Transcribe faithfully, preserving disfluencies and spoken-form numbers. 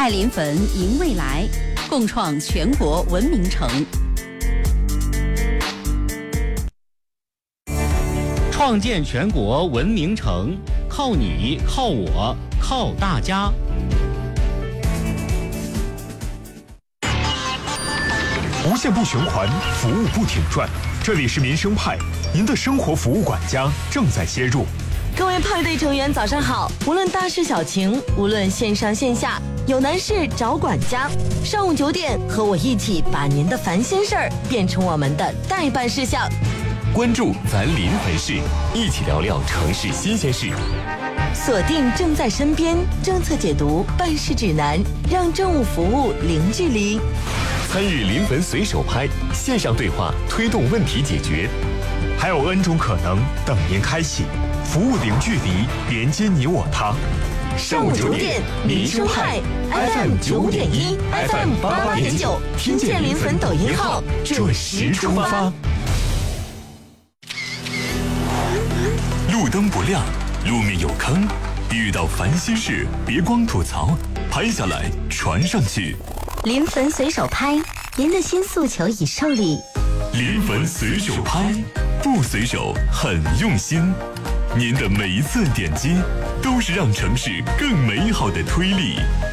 爱临汾迎未来，共创全国文明城。 创建全国文明城，靠你，靠我，靠大家。 无限不循环，服务不停转。这里是民生派，您的生活服务管家正在接入。 各位派对成员早上好，无论大事小情，无论线上线下，有难事找管家。上午九点，和我一起把您的烦心事儿变成我们的待办事项。 关注咱临汾市，一起聊聊城市新鲜事。 锁定正在身边政策解读办事指南，让政务服务零距离。 参与临汾随手拍线上对话，推动问题解决。 还有 N 种可能等您开启，服务零距离，连接你我他。 上午九点，民生派 F M 九点一 ，F M 八八点九，听见临汾抖音号，准时出发。 路灯不亮，路面有坑，遇到烦心事别光吐槽，拍下来传上去。 临汾随手拍，您的新诉求已受理。 临汾随手拍，不随手很用心。您的每一次点击，都是让城市更美好的推力。